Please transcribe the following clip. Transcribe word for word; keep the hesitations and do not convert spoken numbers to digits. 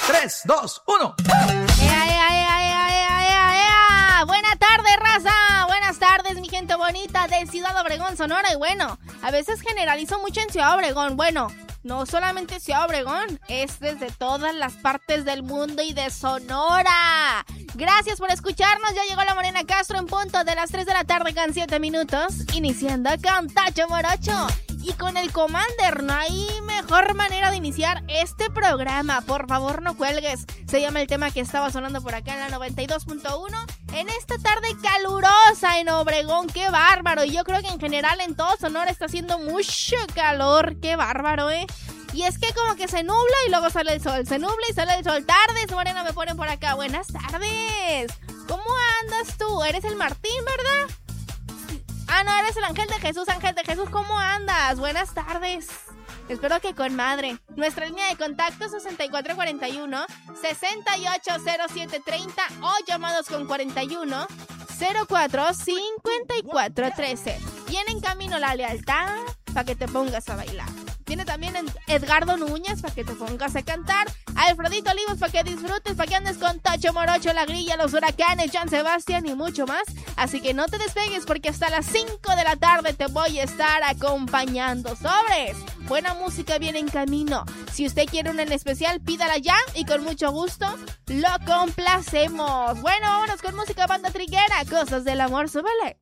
tres, dos, uno. ¡Ea, ea, ea, ea, ea, ea, ea! Buena tarde, raza. Buenas tardes, mi gente bonita de Ciudad Obregón, Sonora. Y bueno, a veces generalizo mucho en Ciudad Obregón. Bueno, no solamente Ciudad Obregón, es desde todas las partes del mundo y de Sonora. Gracias por escucharnos. Ya llegó la Morena Castro en punto de las tres de la tarde con siete minutos. Iniciando con Tacho Morocho. Y con el Commander, no hay mejor manera de iniciar este programa. Por favor, no cuelgues. Se llama el tema que estaba sonando por acá en la noventa y dos punto uno. En esta tarde calurosa en Obregón, qué bárbaro. Y yo creo que en general en todo Sonora está haciendo mucho calor. Qué bárbaro, ¿eh? Y es que como que se nubla y luego sale el sol. Se nubla y sale el sol. Tardes, Morena, me ponen por acá. Buenas tardes. ¿Cómo andas tú? Eres el Martín, ¿verdad? Ah, no, eres el Ángel de Jesús. Ángel de Jesús, ¿cómo andas? Buenas tardes. Espero que con madre. Nuestra línea de contacto sesenta y cuatro cuarenta y uno, sesenta y ocho cero siete treinta o llamados con cuarenta y uno, cero cuatro cincuenta y cuatro trece. Viene en camino la lealtad para que te pongas a bailar. Viene también Edgardo Núñez para que te pongas a cantar. Alfredito Olivos para que disfrutes, para que andes con Tacho Morocho, La Grilla, Los Huracanes, Joan Sebastián y mucho más. Así que no te despegues porque hasta las cinco de la tarde te voy a estar acompañando. ¡Sobres! Buena música viene en camino. Si usted quiere una en especial, pídala ya y con mucho gusto lo complacemos. Bueno, vámonos con música banda triguera. Cosas del amor, súbele.